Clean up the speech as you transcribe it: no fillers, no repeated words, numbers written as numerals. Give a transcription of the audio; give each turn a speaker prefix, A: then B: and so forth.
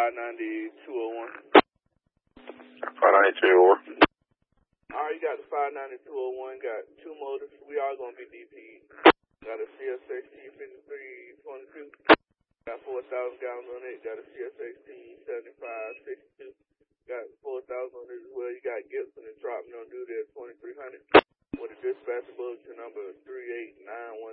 A: 590-201.
B: 590-201.
A: Alright, you got the 590-201, got two motors. We are going to be DP. Got a CSXT 5322. Got 4,000 gallons on it. Got a CSXT 7562. Got 4,000 on it as well. You got Gibson and Tropman on duty at 2300. With a dispatch bulletin number 38910.